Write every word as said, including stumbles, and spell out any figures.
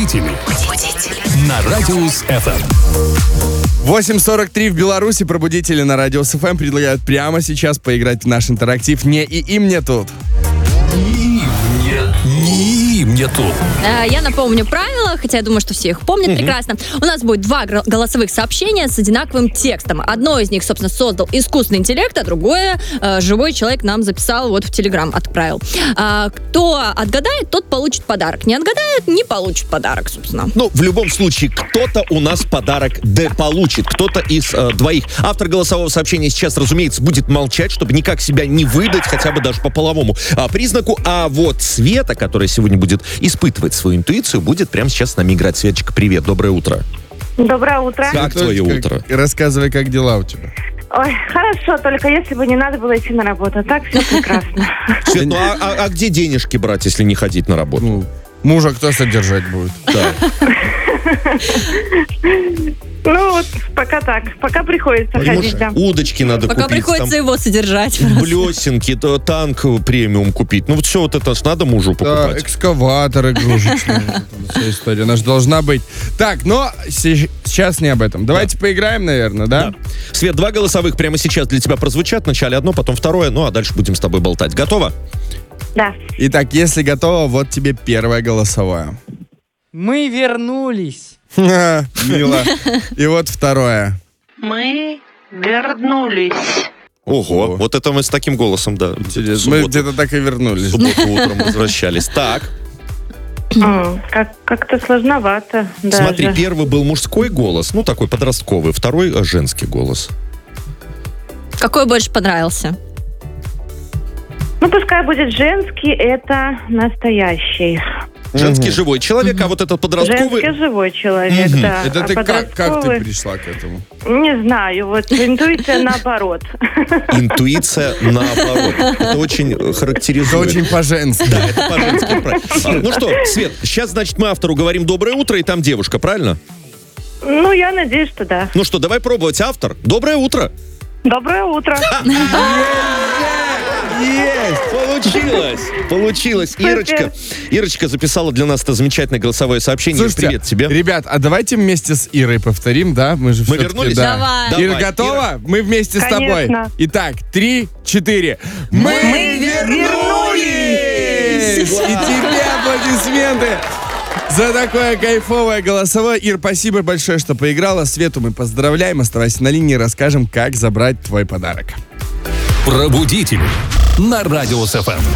Пробудители. На Радиус эф эм. восемь сорок три в Беларуси. Пробудители на Радиус эф эм предлагают прямо сейчас поиграть в наш интерактив «Не и им не тут». Не мне, не мне тут. Я напомню правила, хотя я думаю, что все их помнят угу. прекрасно. У нас будет два голосовых сообщения с одинаковым текстом. Одно из них, собственно, создал искусственный интеллект, а другое э, живой человек нам записал, вот в Телеграм отправил. А, кто отгадает, тот получит подарок. Не отгадает, не получит подарок, собственно. Ну, в любом случае, кто-то у нас подарок да получит. Кто-то из э, двоих. Автор голосового сообщения сейчас, разумеется, будет молчать, чтобы никак себя не выдать, хотя бы даже по половому а, признаку. А вот Света, которая сегодня будет испытывать свою интуицию, будет прямо сейчас с нами играть. Светочка, привет, доброе утро. Доброе утро. Как твое Как- утро? Рассказывай, как дела у тебя. Ой, хорошо, только если бы не надо было идти на работу. Так все прекрасно. Свет, ну а, а- а где денежки брать, если не ходить на работу? Ну, мужа кто содержать будет? Да. Ну вот, пока так. Пока приходится ходить, да. Удочки надо Пока купить. приходится там его содержать. блесенки, то танк премиум купить. Ну вот все вот это ж надо мужу Да, покупать. экскаватор игрушечный. Вся история, она же должна быть. Так, но се- сейчас не об этом. Давайте поиграем, наверное, да? Да. Свет, два голосовых прямо сейчас для тебя прозвучат. Вначале одно, потом второе. Ну а дальше будем с тобой болтать. Готово? Да. Итак, если готово, вот тебе первое голосовое. Мы вернулись. Ха, мило. И вот второе. Мы вернулись. Ого, О. вот это мы с таким голосом, да. в Мы субботу- где-то так и в вернулись. субботу утром возвращались. Так, М, Как- как-то сложновато даже. смотри, первый был мужской голос, ну такой подростковый, второй э, женский голос. Какой больше понравился? Ну, пускай будет женский, это настоящий. Женский живой человек, а вот этот подростковый... Женский живой человек, Мгм. да. Это А ты как, как ты подростковый- пришла к этому? Не знаю, вот интуиция наоборот. Интуиция наоборот. Это очень э, Это характеризует. очень по-женски. Да, это по-женски. правильно. А, Ну что, Свет, сейчас, значит, мы автору говорим «Доброе утро», и там девушка, правильно? Ну, я надеюсь, что да. Ну что, давай пробовать. Автор, доброе утро. Доброе утро. Есть! Получилось! Получилось! Супер. Ирочка, Ирочка записала для нас это замечательное голосовое сообщение. Ир, Слушайте, привет тебе. ребят, а давайте вместе с Ирой повторим, да? Мы же Мы всё-таки, вернулись? да. Давай. Давай, Ира, готова? Мы вместе с тобой. Конечно. Итак, три, четыре. Мы, вернулись! И тебе аплодисменты за такое кайфовое голосовое. Ир, спасибо большое, что поиграла. Свету мы поздравляем. Оставайся на линии, расскажем, как забрать твой подарок. Пробудители. На Радиус эф эм.